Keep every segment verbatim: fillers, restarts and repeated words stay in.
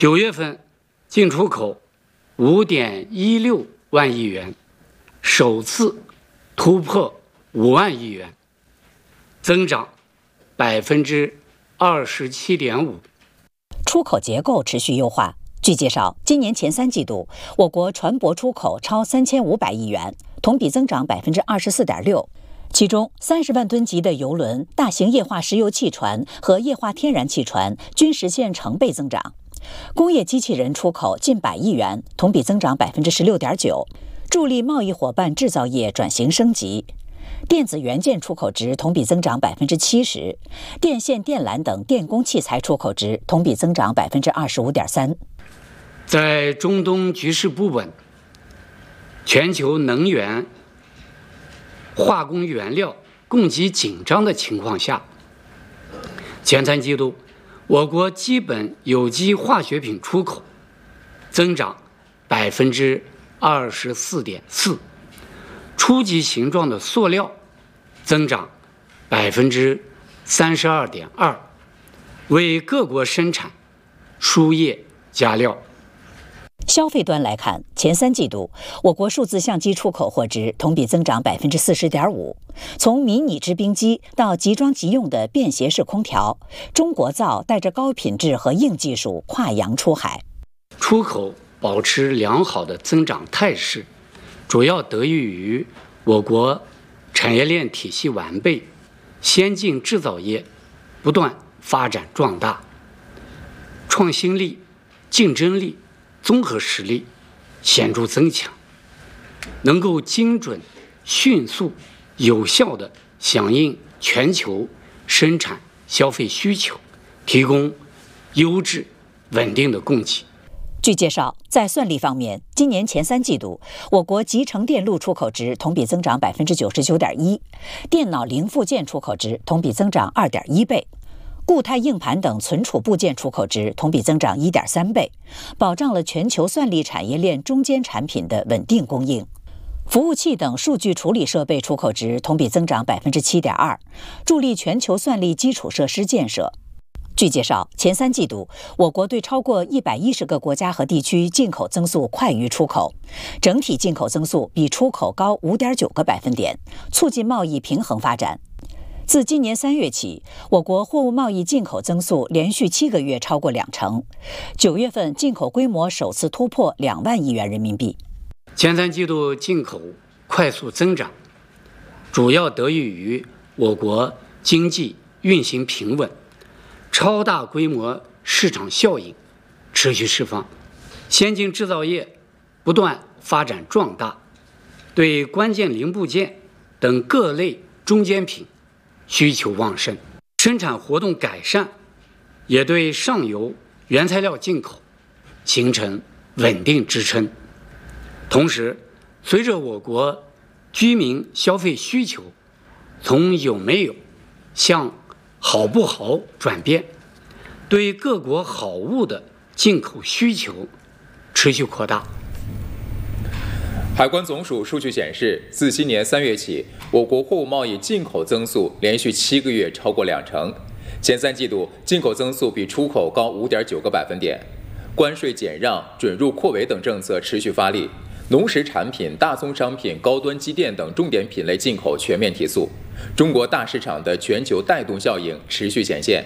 九月份进出口五点一六万亿元，首次突破五万亿元，增长百分之二十七点五。 出口结构持续优化。据介绍，今年前三季度，我国船舶出口超三千五百亿元，同比增长百分之二十四点六。其中，三十万吨级的油轮、大型液化石油气船和液化天然气船均实现成倍增长。工业机器人出口近百亿元，同比增长百分之十六点九，助力贸易伙伴制造业转型升级。电子元件出口值同比增长百分之七十，电线电缆等电工器材出口值同比增长百分之二十五点三。 在中东局势不稳、全球能源、化工原料供给紧张的情况下，前三季度我国基本有机化学品出口增长百分之二十四点四，初级形状的塑料增长百分之三十二点二，为各国生产输液加料。 消费端来看，前三季度我国数字相机出口货值同比增长百分之四十点五。从迷你制冰机到即装即用的便携式空调，中国造带着高品质和硬技术跨洋出海。 出口保持良好的增长态势，主要得益于我国产业链体系完备，先进制造业不断发展壮大，创新力、竞争力、综合实力显著增强，能够精准、迅速、有效地响应全球生产消费需求，提供优质、稳定的供给。 据介绍，在算力方面，今年前三季度，我国集成电路出口值同比增长百分之九十九点一，电脑零部件出口值同比增长二点一倍。固态硬盘等存储部件出口值同比增长 一点三倍，保障了全球算力产业链中间产品的稳定供应。服务器等数据处理设备出口值同比增长 百分之七点二， 助力全球算力基础设施建设。据介绍，前三季度我国对超过一百一十个国家和地区进口增速快于出口，整体进口增速比出口高 五点九个百分点，促进贸易平衡发展。自今年三月起，我国货物贸易进口增速连续七个月超过两成，九月份进口规模首次突破两万亿元人民币。 前三季度进口快速增长，主要得益于我国经济运行平稳，超大规模市场效应持续释放，先进制造业不断发展壮大，对关键零部件等各类中间品需求旺盛，生产活动改善，也对上游原材料进口形成稳定支撑。同时，随着我国居民消费需求从有没有向好不好转变，对各国好物的进口需求持续扩大。 海关总署数据显示，自今年三月起，我国货物贸易进口增速连续七个月超过两成，前三季度进口增速比出口高 五点九个百分点。关税减让、准入扩围等政策持续发力，农食产品、大宗商品、高端机电等重点品类进口全面提速，中国大市场的全球带动效应持续显现。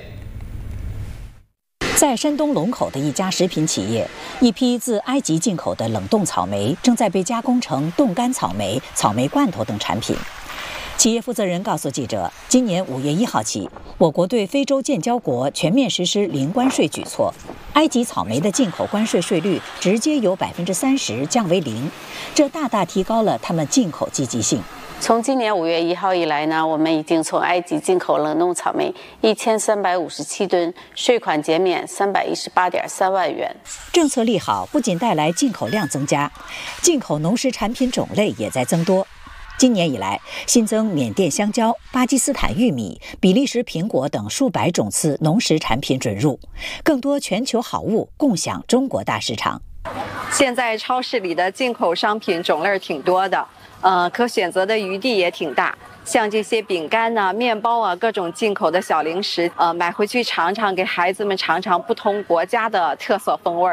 在山东龙口的一家食品企业，一批自埃及进口的冷冻草莓正在被加工成冻干草莓、草莓罐头等产品。企业负责人告诉记者，今年五月一号起，我国对非洲建交国全面实施零关税举措，埃及草莓的进口关税税率直接由百分之三十降为零，这大大提高了他们进口积极性。 从今年五月一号以来呢，我们已经从埃及进口冷冻草莓一千三百五十七吨，税款减免三百一十八点三万元。 政策利好不仅带来进口量增加，进口农食产品种类也在增多。今年以来，新增缅甸香蕉、巴基斯坦玉米、比利时苹果等数百种次农食产品准入，更多全球好物共享中国大市场。 现在超市里的进口商品种类挺多的，呃，可选择的余地也挺大。像这些饼干呐、面包啊，各种进口的小零食，呃，买回去尝尝，给孩子们尝尝不同国家的特色风味。